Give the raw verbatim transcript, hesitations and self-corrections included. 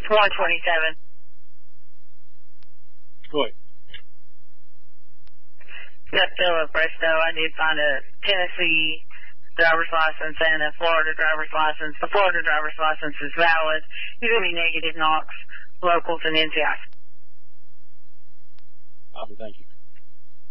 one twenty-seven. Go ahead. Got Philip Bristow. I did find a Tennessee driver's license and a Florida driver's license. The Florida driver's license is valid. You're going to be negative NOx, locals, and N C Is. Awesome, thank you.